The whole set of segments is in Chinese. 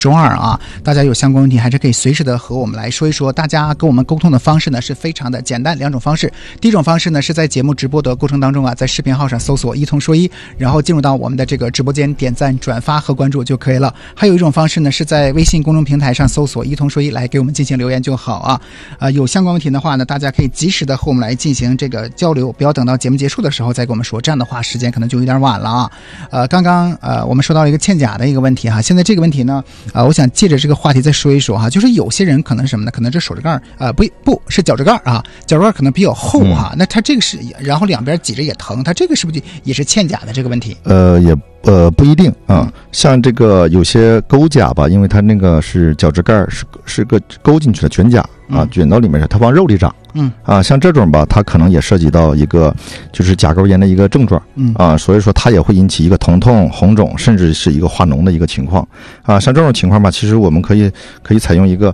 周二啊，大家有相关问题还是可以随时的和我们来说一说。大家跟我们沟通的方式呢是非常的简单，两种方式。第一种方式呢是在节目直播的过程当中啊，在视频号上搜索一通说一，然后进入到我们的这个直播间点赞、转发和关注就可以了。还有一种方式呢是在微信公众平台上搜索一通说一来给我们进行留言就好啊。有相关问题的话呢，大家可以及时的和我们来进行这个交流，不要等到节目结束的时候再跟我们说，这样的话时间可能就有点晚了啊。刚刚我们说到了一个欠甲的一个问题哈，现在这个问题呢我想借着这个话题再说一说哈，就是有些人可能什么呢？可能这手指盖不是脚趾盖啊，脚趾盖可能比较厚哈，那他这个是，然后两边挤着也疼，他这个是不是也是欠甲的这个问题？ 也不一定啊，像这个有些勾甲吧，因为它那个是脚趾盖是个勾进去的卷甲啊，卷到里面去，它往肉里长。像这种吧，它可能也涉及到一个就是甲沟炎的一个症状所以说它也会引起一个疼痛、红肿，甚至是一个化脓的一个情况像这种情况吧，其实我们可以采用一个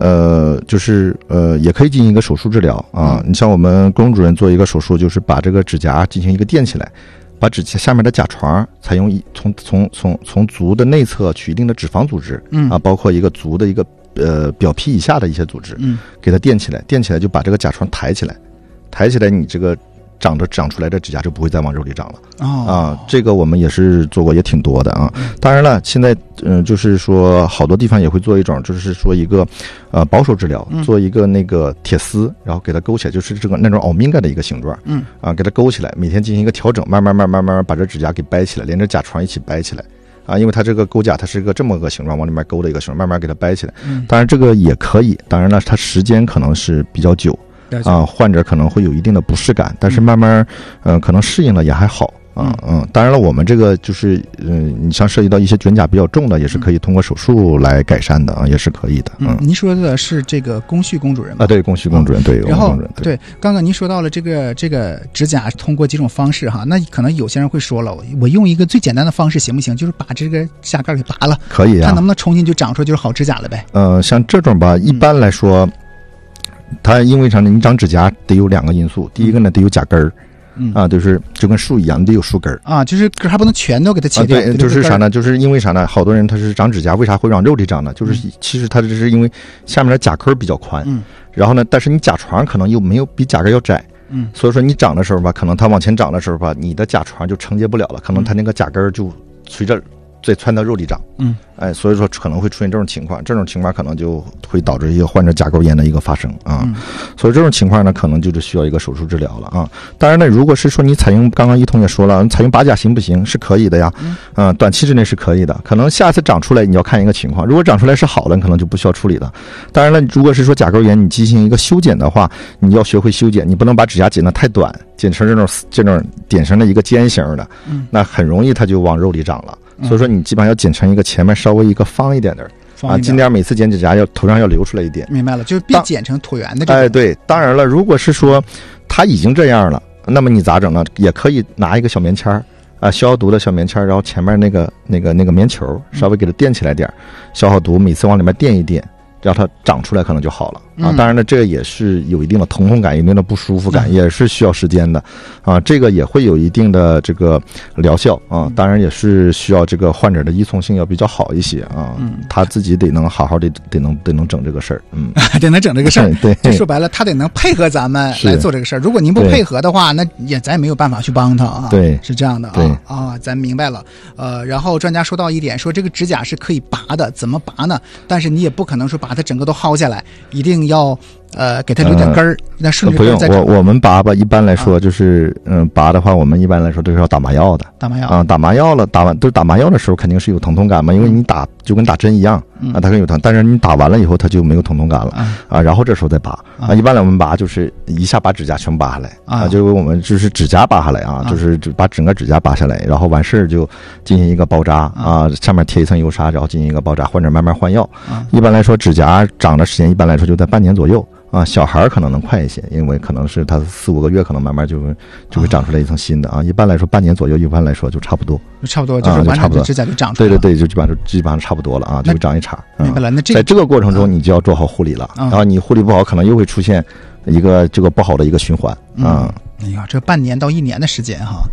也可以进行一个手术治疗你像我们龚主任做一个手术，就是把这个指甲进行一个垫起来。把指甲下面的甲床采用从足的内侧取一定的脂肪组织包括一个足的一个表皮以下的一些组织给它垫起来就把这个甲床抬起来你这个长出来的指甲就不会再往肉里长了这个我们也是做过，也挺多的当然了，现在就是说好多地方也会做一种，就是说一个保守治疗，做一个那个铁丝，然后给它勾起来，就是这个那种奥米伽的一个形状给它勾起来，每天进行一个调整，慢慢把这指甲给掰起来，连着甲床一起掰起来因为它这个勾甲它是个这么个形状，往里面勾的一个形状，慢慢给它掰起来当然这个也可以，当然了它时间可能是比较久患者可能会有一定的不适感，但是慢慢可能适应了也还好当然了，我们这个就是你像涉及到一些卷甲比较重的，也是可以通过手术来改善的也是可以的您说的是这个龚旭龚主任对，龚旭龚主任对。 然后对，刚刚您说到了这个指甲通过几种方式哈，那可能有些人会说了，我用一个最简单的方式行不行？就是把这个下盖给拔了， 可以看能不能重新就长出就是好指甲了呗？ 像这种吧，一般来说它因为啥呢？你长指甲得有两个因素，第一个呢得有甲根儿就是就跟树一样，你得有树根儿就是根还不能全都给它切掉对，就是啥呢？就是因为啥呢？好多人他是长指甲，为啥会往肉里长呢？就是其实他这是因为下面的甲根比较宽然后呢，但是你甲床可能又没有比甲根要窄所以说你长的时候吧，可能它往前长的时候吧，你的甲床就承接不了了，可能它那个甲根就随着再窜到肉里长所以说可能会出现这种情况可能就会导致一个患者甲沟炎的一个发生所以这种情况呢，可能就是需要一个手术治疗了当然呢，如果是说你采用刚刚一通也说了，采用拔甲行不行？是可以的呀短期之内是可以的，可能下次长出来你要看一个情况，如果长出来是好的，可能就不需要处理了。当然了，如果是说甲沟炎你进行一个修剪的话，你要学会修剪，你不能把指甲剪得太短，剪成这种点成了一个尖形的那很容易它就往肉里长了所以说你基本上要剪成一个前面稍微一个方一点的尽量每次剪指甲头上要留出来一点。 明白了，就是别剪成椭圆的这种对，当然了，如果是说它已经这样了，那么你咋整呢？也可以拿一个小棉签消毒的小棉签，然后前面那个棉球稍微给它垫起来点，消好毒，每次往里面垫一垫，让它长出来可能就好了当然了，这个也是有一定的疼痛感，有一定的不舒服感也是需要时间的这个也会有一定的这个疗效当然也是需要这个患者的依从性要比较好一些他自己得能好好的得能整这个事儿得能整这个事儿对， 就说白了他得能配合咱们来做这个事儿，如果您不配合的话，那咱也没有办法去帮他对， 是这样的咱明白了然后专家说到一点，说这个指甲是可以拔的，怎么拔呢？但是你也不可能说把它整个都薅下来，一定要给它留点根儿，那顺着根儿再长。 我们拔吧，一般来说就是拔的话，我们一般来说都是要打麻药的。 打麻药打麻药了，打麻药的时候肯定是有疼痛感嘛，因为你打就跟打针一样它会有疼，但是你打完了以后它就没有疼痛感了然后这时候再拔一般来我们拔就是一下把指甲全拔下来就是我们就是指甲拔下来就是把整个指甲拔下来，然后完事儿就进行一个包扎下面贴一层油纱，然后进行一个包扎，患者慢慢换药一般来说指甲长的时间一般来说就在半年左右小孩可能能快一些，因为可能是他4-5个月可能慢慢就会长出来一层新的一般来说半年左右，一般来说就差不多就是完整的指甲就长出来了对，就基本上差不多了就会长一茬明白了。那在这个过程中你就要做好护理了然后你护理不好，可能又会出现一个这个不好的一个循环哎呀，这半年到1年的时间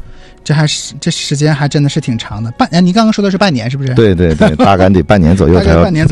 这时间还真的是挺长的。你刚刚说的是半年是不是？ 对对对，大概得半年左右才大概半年